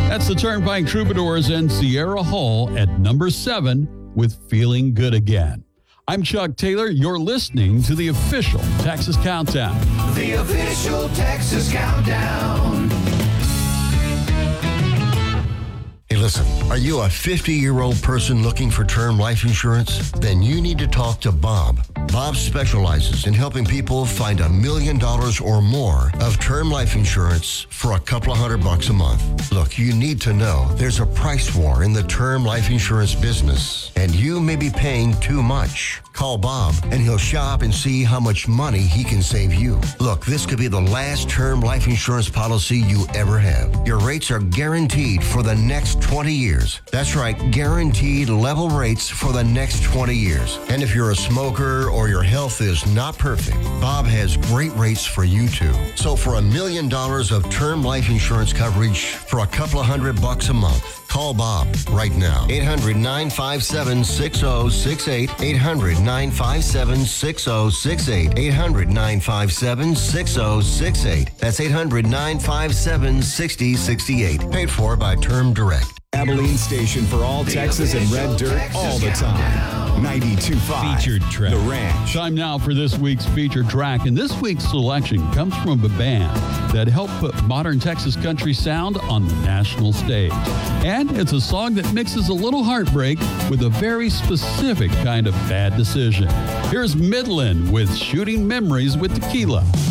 That's the Turnpike Troubadours and Sierra Hull at number 7 with Feeling Good Again. I'm Chuck Taylor. You're listening to the official Texas Countdown. The official Texas Countdown. Hey, listen, are you a 50-year-old person looking for term life insurance? Then you need to talk to Bob. Bob specializes in helping people find $1 million or more of term life insurance for a couple of $100 a month. Look, you need to know there's a price war in the term life insurance business, and you may be paying too much. Call Bob, and he'll shop and see how much money he can save you. Look, this could be the last term life insurance policy you ever have. Your rates are guaranteed for the next 20 years. That's right, guaranteed level rates for the next 20 years. And if you're a smoker or your health is not perfect, Bob has great rates for you too. So for $1 million of term life insurance coverage for a couple of $100 a month, call Bob right now. 800-957-6068. 800-957-6068. 800-957-6068. That's 800-957-6068. Paid for by Term Direct. Abilene station for all Texas and red dirt all the time. 92.5. Featured track. The Ranch. Time now for this week's featured track. And this week's selection comes from a band that helped put modern Texas country sound on the national stage. And it's a song that mixes a little heartbreak with a very specific kind of bad decision. Here's Midland with Shooting Memories with Tequila.